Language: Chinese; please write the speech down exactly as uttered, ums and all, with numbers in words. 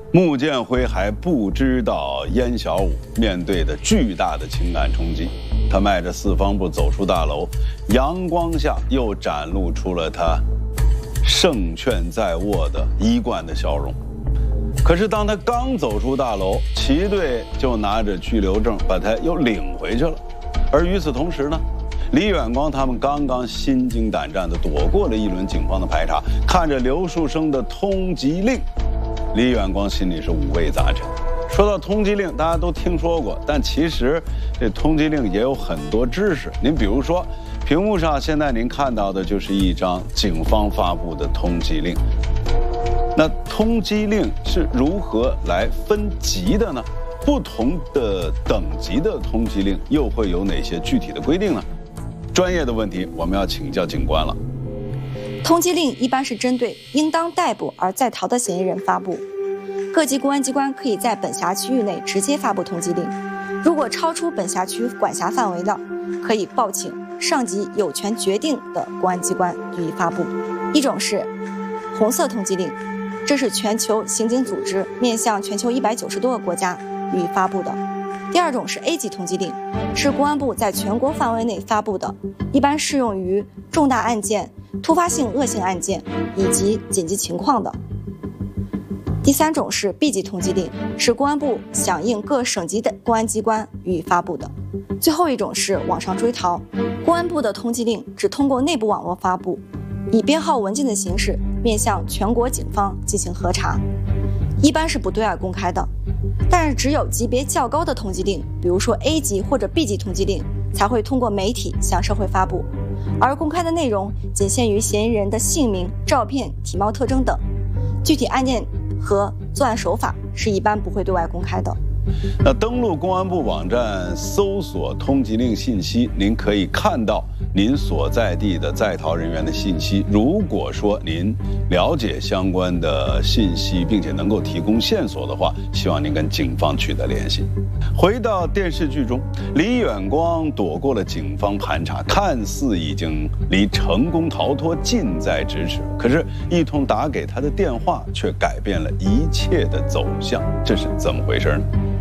穆建辉还不知道燕小五面对的巨大的情感冲击，他迈着四方步走出大楼，阳光下又展露出了他胜券在握的一贯的笑容。可是当他刚走出大楼，齐队就拿着拘留证把他又领回去了。而与此同时呢，李远光他们刚刚心惊胆战地躲过了一轮警方的排查，看着刘树生的通缉令，李远光心里是五味杂陈。说到通缉令，大家都听说过，但其实这通缉令也有很多知识。您比如说，屏幕上现在您看到的就是一张警方发布的通缉令。那通缉令是如何来分级的呢？不同的等级的通缉令又会有哪些具体的规定呢？专业的问题我们要请教警官了。 通缉令一般是针对应当逮捕而在逃的嫌疑人发布，各级公安机关可以在本辖区域内直接发布通缉令，如果超出本辖区管辖范围的，可以报请上级有权决定的公安机关予以发布。一种是红色通缉令，这是全球刑警组织面向全球一百九十多个国家予以发布的。第二种是 A 级通缉令，是公安部在全国范围内发布的，一般适用于重大案件、突发性恶性案件以及紧急情况的。第三种是 B 级通缉令，是公安部响应各省级的公安机关予以发布的。最后一种是网上追逃，公安部的通缉令只通过内部网络发布，以编号文件的形式面向全国警方进行核查，一般是不对外公开的。但是只有级别较高的通缉令，比如说 A 级或者 B 级通缉令，才会通过媒体向社会发布，而公开的内容仅限于嫌疑人的姓名、照片、体貌特征等，具体案件和作案手法是一般不会对外公开的。 那登录公安部网站搜索通缉令信息，您可以看到您所在地的在逃人员的信息。如果说您了解相关的信息，并且能够提供线索的话，希望您跟警方取得联系。回到电视剧中，李远光躲过了警方盘查，看似已经离成功逃脱近在咫尺，可是一通打给他的电话却改变了一切的走向，这是怎么回事呢？